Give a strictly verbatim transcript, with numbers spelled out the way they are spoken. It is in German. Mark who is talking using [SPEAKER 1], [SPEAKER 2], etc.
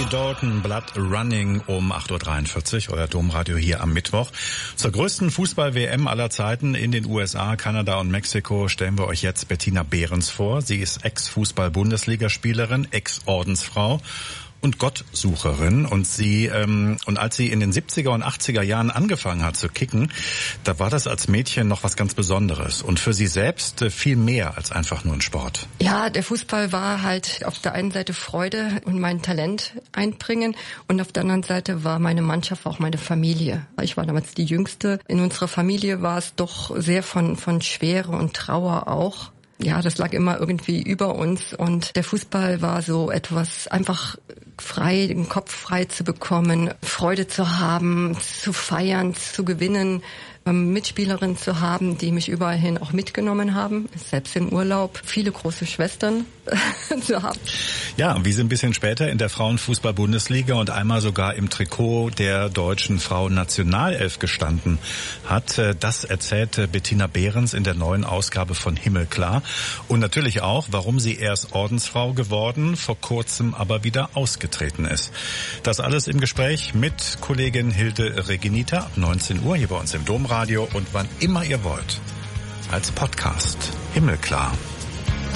[SPEAKER 1] Dalton, Blood Running um acht Uhr dreiundvierzig, euer Domradio hier am Mittwoch. Zur größten Fußball-W M aller Zeiten in den U S A, Kanada und Mexiko stellen wir euch jetzt Bettina Behrens vor. Sie ist Ex-Fußball-Bundesligaspielerin, Ex-Ordensfrau und Gottsucherin. Und sie ähm, und als sie in den siebziger und achtziger Jahren angefangen hat zu kicken, da war das als Mädchen noch was ganz Besonderes und für sie selbst äh, viel mehr als einfach nur ein Sport.
[SPEAKER 2] Ja, der Fußball war halt auf der einen Seite Freude und mein Talent einbringen und auf der anderen Seite war meine Mannschaft auch meine Familie. Ich war damals die Jüngste. In unserer Familie war es doch sehr von von Schwere und Trauer auch. Ja, das lag immer irgendwie über uns und der Fußball war so etwas, einfach frei, den Kopf frei zu bekommen, Freude zu haben, zu feiern, zu gewinnen, Mitspielerinnen zu haben, die mich überall hin auch mitgenommen haben, selbst im Urlaub, viele große Schwestern zu haben.
[SPEAKER 1] Ja, wie sie ein bisschen später in der Frauenfußball-Bundesliga und einmal sogar im Trikot der deutschen Frauen-Nationalelf gestanden hat, das erzählt Bettina Behrens in der neuen Ausgabe von Himmelklar. Und natürlich auch, warum sie erst Ordensfrau geworden, vor kurzem aber wieder ausgetreten ist. Das alles im Gespräch mit Kollegin Hilde Regenita ab neunzehn Uhr hier bei uns im Domradio und wann immer ihr wollt, als Podcast. Himmelklar.